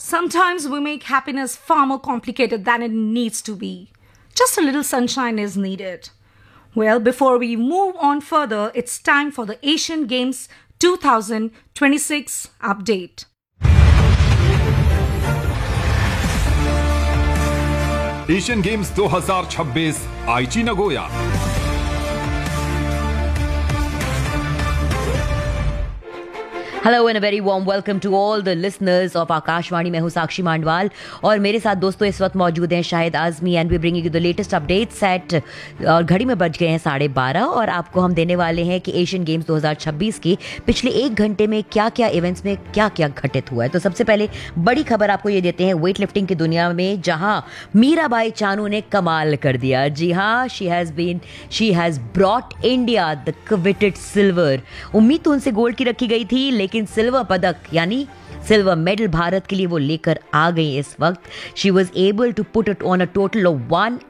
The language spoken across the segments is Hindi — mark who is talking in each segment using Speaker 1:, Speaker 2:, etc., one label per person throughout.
Speaker 1: Sometimes we make happiness far more complicated than it needs to be. Just a little sunshine is needed. Well, before we move on further, it's time for the Asian Games 2026 update.
Speaker 2: Asian games 2026 आईची Nagoya.
Speaker 3: Hello and very warm welcome to all the listeners of Akashvani. मैं हूं साक्षी मांडवाल और मेरे साथ दोस्तों इस वक्त मौजूद हैं Shahid Azmi and we bringing you the latest updates eight और घड़ी में बज गए हैं 12:30 और आपको हम देने वाले हैं कि एशियन गेम्स 2026 के पिछले एक घंटे में क्या क्या इवेंट्स में क्या क्या घटित हुआ है। तो सबसे पहले बड़ी खबर आपको ये देते हैं वेट लिफ्टिंग की दुनिया में, जहां मीराबाई चानू ने कमाल कर दिया। जी हाँ, she has brought India the coveted silver. उम्मीद तो उनसे गोल्ड की रखी गई थी, लेकिन सिल्वर पदक यानी सिल्वर मेडल भारत के लिए वो लेकर आ गई इस वक्त। She was able to put it on a total of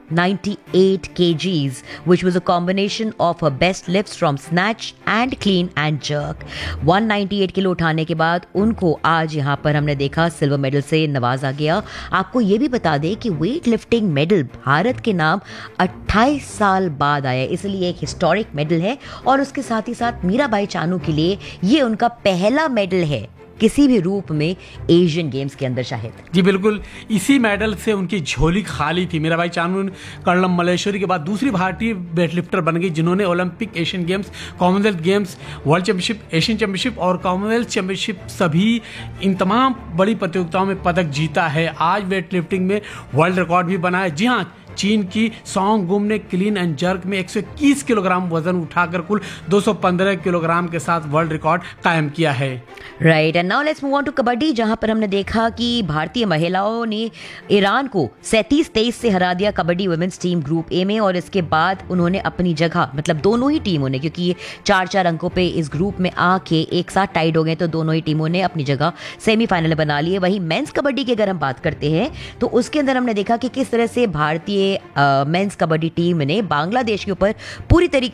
Speaker 3: 198 kgs, which was a combination of her best lifts from snatch and clean and jerk. 198 kilo उठाने के बाद उनको आज यहाँ पर हमने देखा सिल्वर मेडल से नवाजा गया। आपको ये भी बता दें कि वेट लिफ्टिंग मेडल भारत के नाम 28 साल बाद आया, इसलिए एक हिस्टोरिक मेडल है और उसके साथ ही साथ मीराबाई चानू के लिए ये उनका पहला मेडल है किसी भी रूप में एशियन गेम्स के अंदर। शाहिद
Speaker 4: जी बिल्कुल, इसी मेडल से उनकी झोली खाली थी। मीराबाई चानू कर्णम मल्लेश्वरी के बाद दूसरी भारतीय वेटलिफ्टर बन गई जिन्होंने Olympic, Asian games, Commonwealth games, world championship, Asian championship और कॉमनवेल्थ चैंपियनशिप सभी इन तमाम बड़ी प्रतियोगिताओं में पदक जीता है। आज वेटलिफ्टिंग में वर्ल्ड रिकॉर्ड भी बना है। जी हाँ, चीन की सॉन्ग गुम ने क्लीन एंड जर्क में 121 किलोग्राम वजन उठाकर कुल 215 किलोग्राम के साथ वर्ल्ड रिकॉर्ड कायम किया है।
Speaker 3: Right, and now let's move on to kabaddi, जहां पर हमने देखा कि भारतीय महिलाओं ने ईरान को 37-23 से हरा दिया kabaddi women's team group A में और इसके बाद उन्होंने अपनी जगह, मतलब दोनों ही टीमों ने, क्योंकि ये 4-4 अंकों पे इस ग्रुप में आके एक साथ टाइड हो गए, तो दोनों ही टीमों ने अपनी जगह सेमीफाइनल में बना लिए। वहीं मेंस कबड्डी की अगर हम बात करते हैं तो उसके अंदर हमने देखा कि किस तरह से भारतीय मेंस कबड्डी टीम ने बांग्लादेश के ऊपर पूरी तरीके